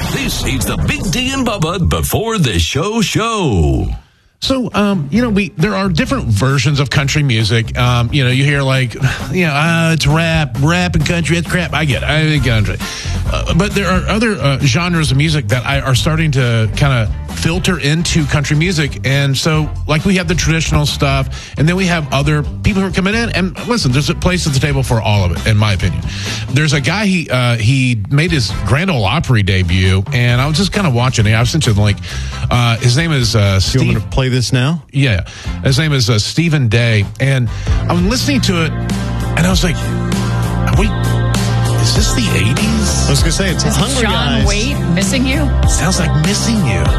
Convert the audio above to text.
This is the Big D and Bubba before the show. So, there are different versions of country music. You hear it's rap and country. It's crap. I get it. I think country. But there are other genres of music that are starting to kind of filter into country music. And so, we have the traditional stuff, and then we have other people who are coming in. And listen, there's a place at the table for all of it, in my opinion. There's a guy, he made his Grand Ole Opry debut, and I was just kind of watching it. I was into the link. His name is Steve. You want me to play this now? Yeah. His name is Stephen Day. And I'm listening to it, and I was like, is this the 80s? I was going to say, it's Hungry John Eyes. Waite, Missing You? Sounds like Missing You.